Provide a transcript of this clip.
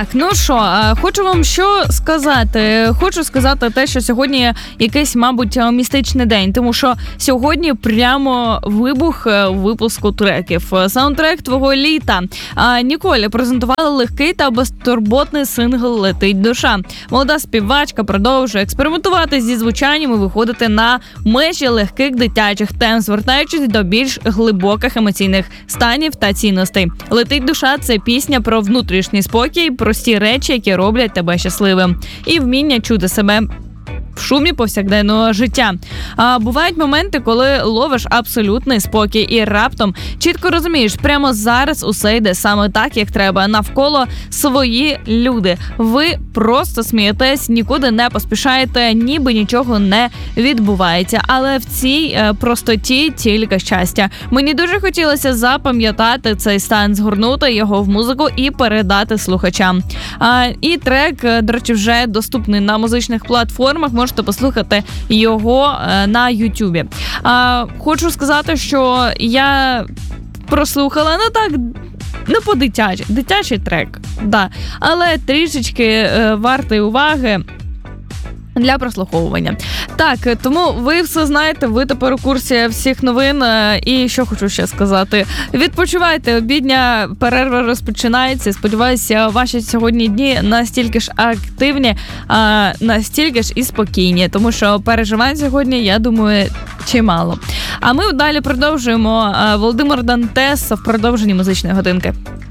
Так, ну що, хочу вам що сказати. Хочу сказати те, що сьогодні якийсь, мабуть, містичний день, тому що сьогодні прямо вибух випуску треків. Саундтрек твого літа. Ніколі презентувала легкий та безтурботний сингл «Летить душа». Молода співачка продовжує експериментувати зі звучанням і виходити на межі легких дитячих тем, звертаючись до більш глибоких емоційних станів та цінностей. «Летить душа» – це пісня про внутрішній спокій, прості речі, які роблять тебе щасливим, і вміння чути себе в шумі повсякденного життя. Бувають моменти, коли ловиш абсолютний спокій і раптом чітко розумієш, прямо зараз усе йде саме так, як треба. Навколо свої люди. Ви просто смієтесь, нікуди не поспішаєте, ніби нічого не відбувається. Але в цій простоті тільки щастя. Мені дуже хотілося запам'ятати цей стан, згорнути його в музику і передати слухачам. І трек, до речі, вже доступний на музичних платформах. Можете послухати його на Ютубі. Хочу сказати, що я прослухала, по-дитячі. Дитячий трек, да. Але трішечки вартий уваги для прослуховування. Так, тому ви все знаєте, ви тепер у курсі всіх новин. І що хочу ще сказати. Відпочивайте, обідня перерва розпочинається. Сподіваюся, ваші сьогодні дні настільки ж активні, настільки ж і спокійні. Тому що переживань сьогодні, я думаю, чимало. А ми далі продовжуємо. Володимир Дантес в продовженні музичної годинки.